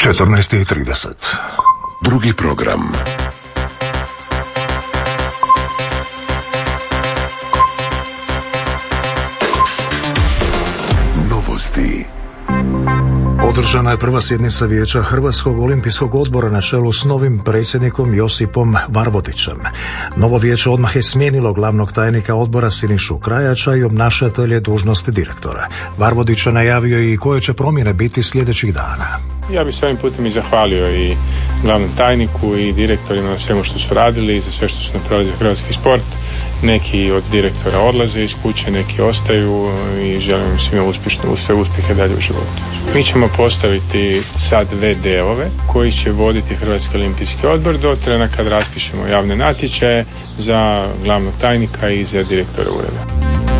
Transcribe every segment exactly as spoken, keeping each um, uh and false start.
četrnaest i trideset. Drugi program. Novosti. Održana je prva sjednica Vijeća Hrvatskog olimpijskog odbora na čelu s novim predsjednikom Josipom Varvodićem. Novo vijeće odmah je smijenilo glavnog tajnika odbora Sinišu Krajača i obnašatelje dužnosti direktora. Varvodić je najavio i koje će promjene biti sljedećih dana. Ja bih s ovim putem i zahvalio i glavnom tajniku i direktorima na svemu što su radili i za sve što su napravili za hrvatski sport. Neki od direktora odlaze iz kuće, neki ostaju i želim im svima uspješno, sve uspjehe dalje u životu. Mi ćemo postaviti sad ve de-ove koji će voditi Hrvatski olimpijski odbor do trena kad raspišemo javne natječaje za glavnog tajnika i za direktora ureda.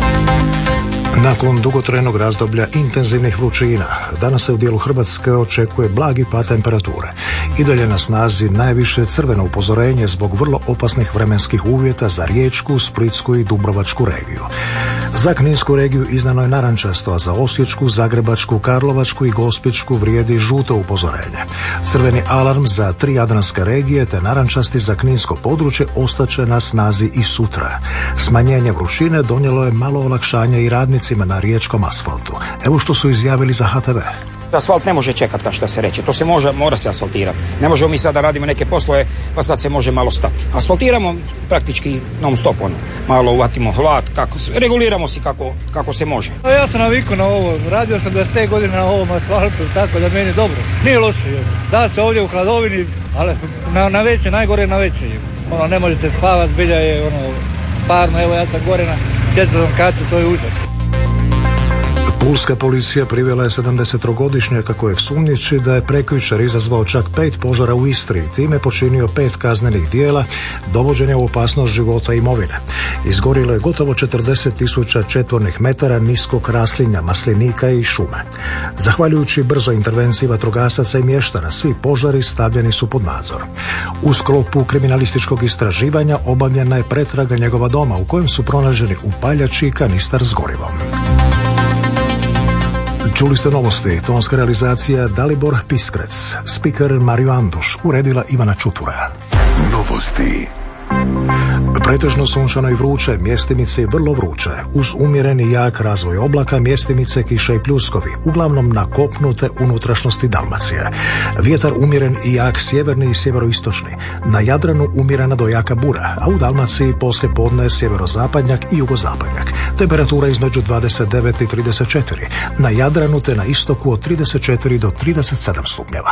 Nakon dugotrajnog razdoblja intenzivnih vrućina, danas se u dijelu Hrvatske očekuje blagi pad temperature. I dalje na snazi najviše crveno upozorenje zbog vrlo opasnih vremenskih uvjeta za Riječku, Splitsku i Dubrovačku regiju. Za Kninsku regiju izdano je narančasto, a za Osječku, Zagrebačku, Karlovačku i Gospićku vrijedi žuto upozorenje. Crveni alarm za tri jadranske regije te narančasti za Kninsko područje ostaće na snazi i sutra. Smanjenje vrućine donijelo je malo olakšanja i radnicima na riječkom asfaltu. Evo što su izjavili za ha te ve. Asfalt ne može čekati, kao što se reče. To se može, mora se asfaltirati. Ne možemo mi sada radimo neke poslove, pa sad se može malo stati. Asfaltiramo praktički non stop, ono. Malo uvatimo hlad, kako, reguliramo si kako, kako se može. Ja sam navikao na ovo. Radio sam dvadeset pet godina na ovom asfaltu, tako da meni dobro. Nije loše. Da se ovdje u hladovini, ali na, na veće, najgore na veće. Ono, ne možete spavati, bilja je ono, sparno. Evo ja sam gore na četvrtom katu, to je užas. Pulska policija privela je sedamdesettrogodišnjaka kojeg sumnjiči da je prekjučer izazvao čak pet požara u Istri i time počinio pet kaznenih djela, dovođenja u opasnost života i imovine. Izgorilo je gotovo četrdeset tisuća četvornih metara niskog raslinja, maslinika i šume. Zahvaljujući brzoj intervenciji vatrogasaca i mještana, svi požari stavljeni su pod nadzor. U sklopu kriminalističkog istraživanja obavljena je pretraga njegova doma u kojem su pronađeni upaljači i kanistar s gorivom. Čuli ste novosti, tonska realizacija Dalibor Piskrec, spiker Mario Anduš, uredila Ivana Čutura. Novosti. Pretežno sunčano i vruće, mjestimice vrlo vruće. Uz umjereni jak razvoj oblaka, mjestimice, kiše i pljuskovi, uglavnom na kopnu te unutrašnjosti Dalmacije. Vjetar umjeren i jak sjeverni i sjeveroistočni. Na Jadranu umjerena do jaka bura, a u Dalmaciji poslije podne sjeverozapadnjak i jugozapadnjak. Temperatura između dvadeset devet i trideset četiri. Na Jadranu te na istoku od trideset četiri do trideset sedam stupnjeva.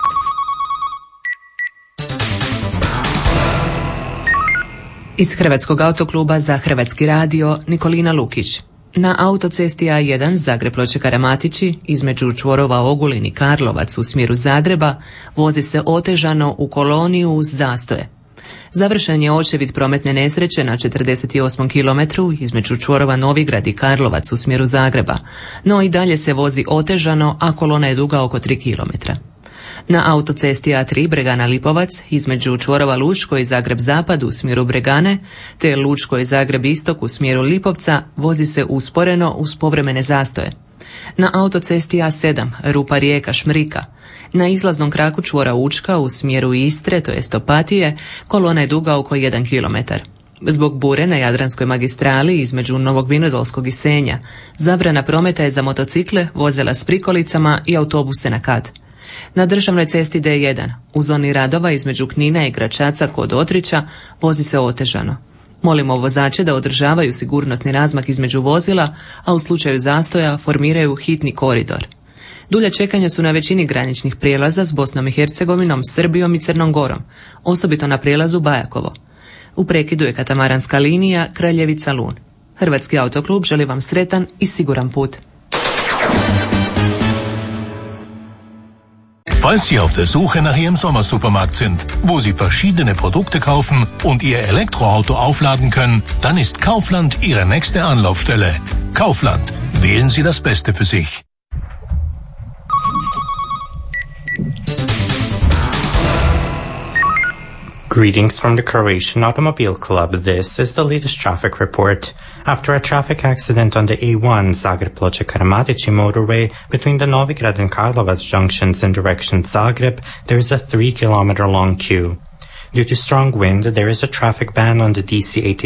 Iz Hrvatskog autokluba za Hrvatski radio Nikolina Lukić. Na autocesti A jedan Zagreb-Ploče-Karamatići između čvorova Ogulin i Karlovac u smjeru Zagreba vozi se otežano u koloniju uz zastoje. Završen je očevid prometne nesreće na četrdeset osmom kilometru između čvorova Novigrad i Karlovac u smjeru Zagreba, no i dalje se vozi otežano, a kolona je duga oko tri kilometra. Na autocesti A tri Bregana-Lipovac između čvorova Lučko i Zagreb-Zapad u smjeru Bregane te Lučko i Zagreb-Istok u smjeru Lipovca vozi se usporeno uz povremene zastoje. Na autocesti A sedam Rupa-Rijeka-Šmrika na izlaznom kraku čvora Učka u smjeru Istre, to jest Opatije, kolona je duga oko jedan kilometar. Zbog bure na Jadranskoj magistrali između Novog Vinodolskog i Senja zabrana prometa je za motocikle, vozila s prikolicama i autobuse na kat. Na državnoj cesti D jedan u zoni radova između Knina i Gračaca kod Otrića vozi se otežano. Molimo vozače da održavaju sigurnosni razmak između vozila, a u slučaju zastoja formiraju hitni koridor. Dulja čekanja su na većini graničnih prijelaza s Bosnom i Hercegovinom, Srbijom i Crnom Gorom, osobito na prijelazu Bajakovo. U prekidu je katamaranska linija Kraljevica-Lun. Hrvatski autoklub želi vam sretan i siguran put. Falls Sie auf der Suche nach Ihrem Sommersupermarkt sind, wo Sie verschiedene Produkte kaufen und Ihr Elektroauto aufladen können, dann ist Kaufland Ihre nächste Anlaufstelle. Kaufland. Wählen Sie das Beste für sich. Greetings from the Croatian Automobile Club. This is the latest traffic report. After a traffic accident on the A one Zagreb-Ploče-Karamatici motorway between the Novigrad and Karlovac junctions in direction Zagreb, there is a three kilometer long queue. Due to strong wind, there is a traffic ban on the D C eighty